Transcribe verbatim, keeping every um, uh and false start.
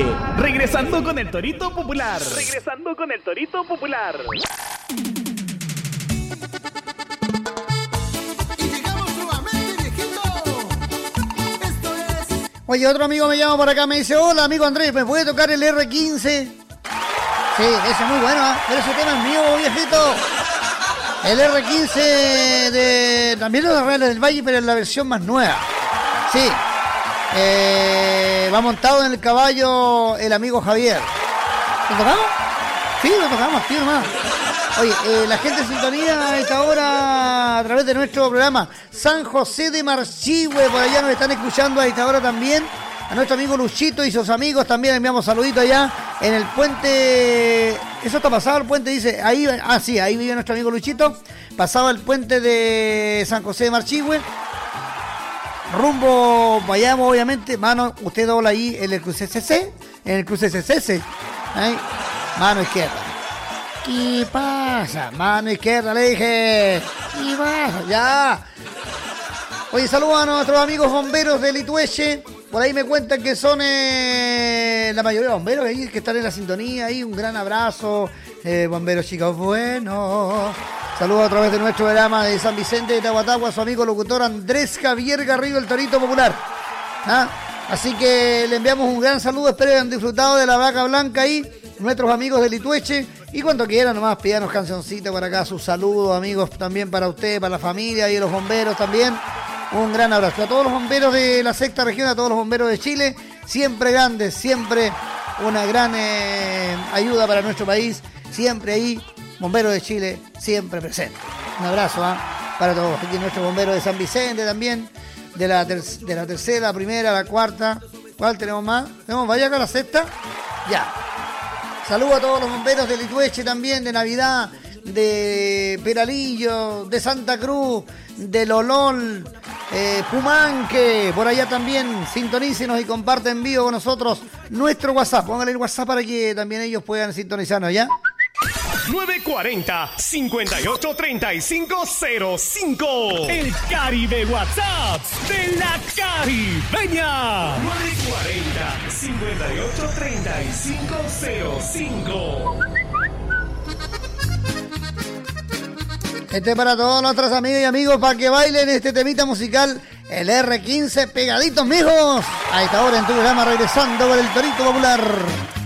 Regresando con el Torito Popular. Regresando con el Torito Popular. Oye, otro amigo me llama por acá, me dice, hola amigo Andrés, ¿me puede tocar el erre quince? Sí, ese es muy bueno, ¿eh? Pero ese tema es mío, viejito. El erre quince de... también lo de Reales del Valle, pero en la versión más nueva. Sí. Eh, va montado en el caballo el amigo Javier. ¿Lo tocamos? Sí, lo tocamos, tío, hermano. Oye, eh, la gente de sintonía a esta hora a través de nuestro programa San José de Marchihue, por allá nos están escuchando a esta hora también. A nuestro amigo Luchito y sus amigos también enviamos saluditos allá en el puente. Eso está pasado el puente, dice, ahí, ah sí, ahí vive nuestro amigo Luchito. Pasado el puente de San José de Marchihue. Rumbo, vayamos obviamente, mano, usted dobla ahí en el cruce C C, en el cruce C C, ahí, mano izquierda. ¿Qué pasa? Mano izquierda, le dije. ¿Qué pasa? Ya. Oye, saludos a nuestros amigos bomberos de Litueche. Por ahí me cuentan que son eh, la mayoría de bomberos ahí que están en la sintonía. Ahí un gran abrazo. Eh, bomberos chicos buenos. Saludos a través de nuestro programa de San Vicente de Tahuatahua a su amigo locutor Andrés Javier Garrido, el Torito Popular. ¿Ah? Así que le enviamos un gran saludo. Espero que hayan disfrutado de la vaca blanca ahí. Nuestros amigos de Litueche. Y cuando quieran nomás pídanos cancioncitas para acá. Sus saludos, amigos, también para usted, para la familia y los bomberos también. Un gran abrazo a todos los bomberos de la sexta región, a todos los bomberos de Chile. Siempre grandes, siempre una gran eh, ayuda para nuestro país. Siempre ahí, bomberos de Chile, siempre presente. Un abrazo ¿eh? para todos. Aquí nuestros bomberos de San Vicente también. De la, ter- de la tercera, la primera, la cuarta. ¿Cuál tenemos más? ¿Tenemos vaya acá la sexta? Ya. Saludos a todos los bomberos de Litueche también, de Navidad, de Peralillo, de Santa Cruz, de Lolol, eh, Pumanque, por allá también. Sintonícenos y comparten en vivo con nosotros nuestro WhatsApp. Pónganle el WhatsApp para que también ellos puedan sintonizarnos, ¿ya? nueve cuarenta, cincuenta y ocho, treinta y cinco cero cinco. El Caribe WhatsApp de la Caribeña. nueve cuarenta, cincuenta y ocho, treinta y cinco cero cinco. Este es para todos nuestros amigos y amigos para que bailen este temita musical, el erre quince, pegaditos, mijos. A esta hora en tu programa Regresando por el Torito Popular.